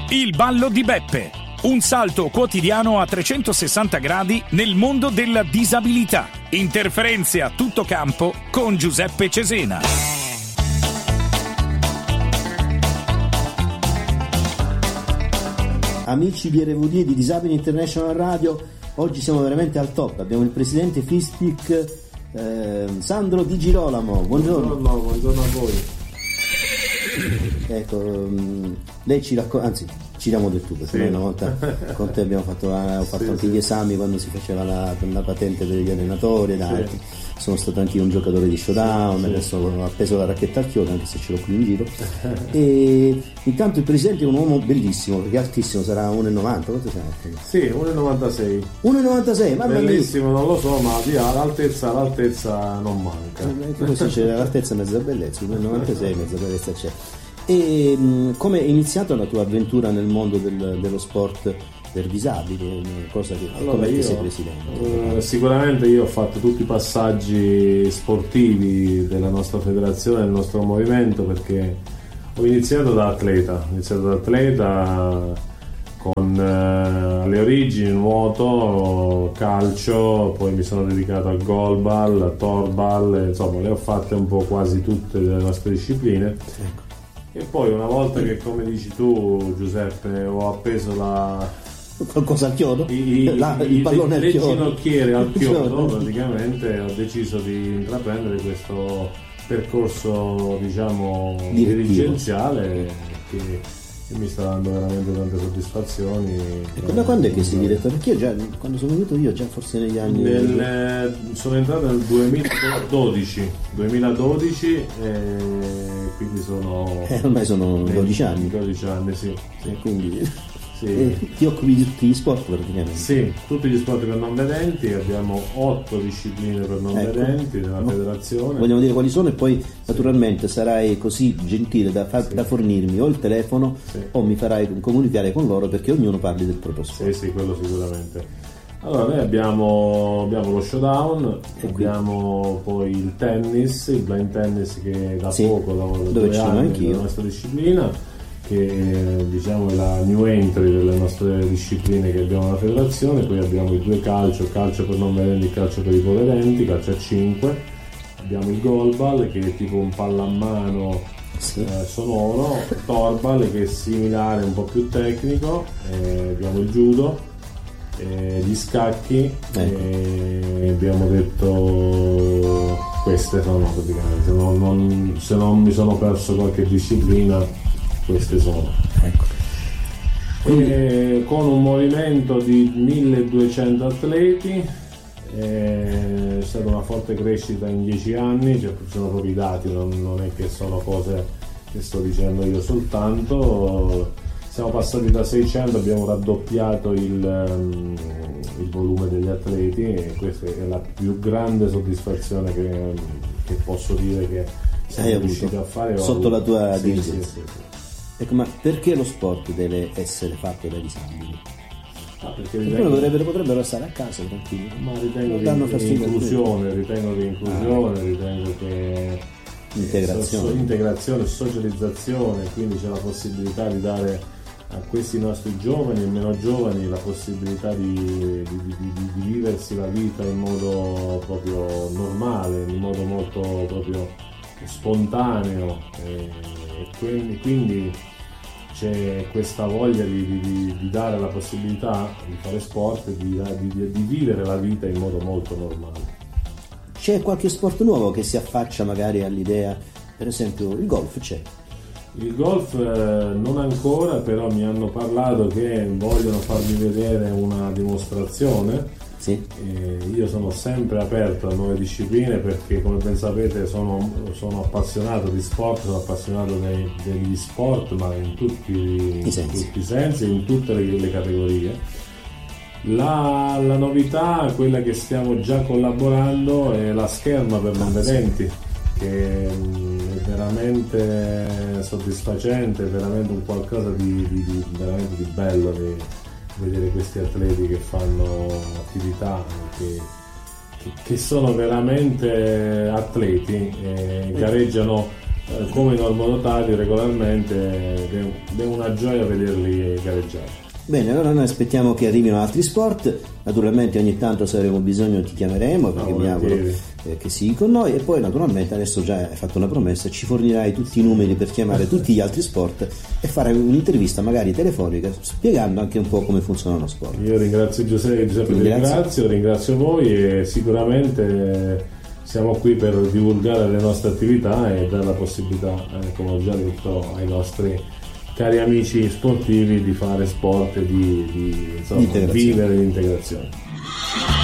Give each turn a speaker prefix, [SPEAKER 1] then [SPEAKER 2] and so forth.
[SPEAKER 1] Il ballo di Beppe. Un salto quotidiano a 360 gradi nel mondo della disabilità. Interferenze a tutto campo con Giuseppe Cesena.
[SPEAKER 2] Amici di RVD di Disabili International Radio, oggi siamo veramente al top. Abbiamo il presidente FISPIC Sandro Di Girolamo. Buongiorno.
[SPEAKER 3] Buongiorno a voi.
[SPEAKER 2] Ecco, lei ci racconta, anzi ci diamo del tu, perché noi una volta con te abbiamo fatto, anche gli esami quando si faceva la patente degli allenatori ed altri. Sono stato anche io un giocatore di showdown, adesso ho appeso la racchetta al chiodo, anche se ce l'ho qui in giro. E intanto il presidente è un uomo bellissimo, perché è altissimo, sarà 1,90, quanto sarà?
[SPEAKER 3] Sì, 1,96.
[SPEAKER 2] 1,96, mamma mia.
[SPEAKER 3] Bellissimo, non lo so, ma via, l'altezza non manca.
[SPEAKER 2] Come si dice, l'altezza è mezza bellezza, 1,96 mezza bellezza c'è. E come è iniziata la tua avventura nel mondo dello sport per disabili? Cosa che
[SPEAKER 3] Allora,
[SPEAKER 2] come sei presidente?
[SPEAKER 3] Sicuramente io ho fatto tutti i passaggi sportivi della nostra federazione, del nostro movimento, perché ho iniziato da atleta con alle origini nuoto, calcio, poi mi sono dedicato al goalball, al torball, insomma le ho fatte un po' quasi tutte le nostre discipline.
[SPEAKER 2] Ecco.
[SPEAKER 3] E poi una volta che, come dici tu Giuseppe, ho appeso
[SPEAKER 2] qualcosa al chiodo?
[SPEAKER 3] il
[SPEAKER 2] pallone al
[SPEAKER 3] le
[SPEAKER 2] chiodo?
[SPEAKER 3] ginocchiere al chiodo, praticamente ho deciso di intraprendere questo percorso, diciamo, dirigenziale che mi sta dando veramente tante soddisfazioni.
[SPEAKER 2] Ecco, da quando è che sei direttore? Perché io già, quando sono venuto io, già forse negli anni...
[SPEAKER 3] sono entrato nel 2012 e quindi sono...
[SPEAKER 2] ormai sono 12 anni.
[SPEAKER 3] 12 anni, sì.
[SPEAKER 2] Quindi
[SPEAKER 3] sì.
[SPEAKER 2] ti occupi di tutti gli sport praticamente?
[SPEAKER 3] Sì, tutti gli sport per non vedenti, abbiamo 8 discipline per non vedenti nella federazione.
[SPEAKER 2] Vogliamo dire quali sono e poi naturalmente sarai così gentile da fornirmi o il telefono o mi farai comunicare con loro, perché ognuno parli del proprio sport.
[SPEAKER 3] Sì, quello sicuramente. Allora noi abbiamo lo showdown, abbiamo poi il tennis, il blind tennis, che da poco, da 2 anni, è la nostra disciplina, che diciamo è la new entry delle nostre discipline che abbiamo alla federazione. Poi abbiamo i 2 calcio per non vedenti, calcio per ipovedenti, calcio a 5. Abbiamo il goalball, che è tipo un pallamano sonoro, torball, che è similare, un po' più tecnico, abbiamo il judo, gli scacchi, abbiamo detto queste sono praticamente, se non mi sono perso qualche disciplina, queste sono.
[SPEAKER 2] Ecco.
[SPEAKER 3] Con un movimento di 1200 atleti, è stata una forte crescita in 10 anni, cioè, sono proprio i dati, non è che sono cose che sto dicendo io soltanto. Siamo passati da 600, abbiamo raddoppiato il volume degli atleti, e questa è la più grande soddisfazione che posso dire che siamo riusciti a fare
[SPEAKER 2] sotto la tua dirigenza.
[SPEAKER 3] Sì.
[SPEAKER 2] Ecco, ma perché lo sport deve essere fatto dai disabili?
[SPEAKER 3] Perché
[SPEAKER 2] potrebbero stare a casa tranquilli.
[SPEAKER 3] Ma ritengo che inclusione, ritengo che integrazione, socializzazione, quindi c'è la possibilità di dare a questi nostri giovani e meno giovani la possibilità di viversi la vita in modo proprio normale, in modo molto proprio spontaneo, e quindi c'è questa voglia di dare la possibilità di fare sport e di vivere la vita in modo molto normale.
[SPEAKER 2] C'è qualche sport nuovo che si affaccia magari all'idea? Per esempio il golf c'è?
[SPEAKER 3] Il golf non ancora, però mi hanno parlato che vogliono farmi vedere una dimostrazione.
[SPEAKER 2] Sì.
[SPEAKER 3] Io sono sempre aperto a nuove discipline, perché come ben sapete sono appassionato di sport, sono appassionato degli sport, ma in tutti i sensi, in tutte le categorie. La novità, quella che stiamo già collaborando, è la scherma per non vedenti, che è veramente soddisfacente, è veramente un qualcosa veramente di bello, di vedere questi atleti che fanno attività, che sono veramente atleti, gareggiano come normodotati regolarmente, ed è una gioia vederli gareggiare.
[SPEAKER 2] Bene, allora noi aspettiamo che arrivino altri sport, naturalmente ogni tanto se avremo bisogno ti chiameremo, perché mi auguro che sii con noi, e poi naturalmente adesso già hai fatto una promessa, ci fornirai tutti i numeri per chiamare tutti gli altri sport e fare un'intervista magari telefonica spiegando anche un po' come funziona lo sport.
[SPEAKER 3] Io ringrazio Giuseppe, ringrazio voi, e sicuramente siamo qui per divulgare le nostre attività e dare la possibilità, come ho già detto, ai nostri cari amici sportivi di fare sport e di vivere l'integrazione.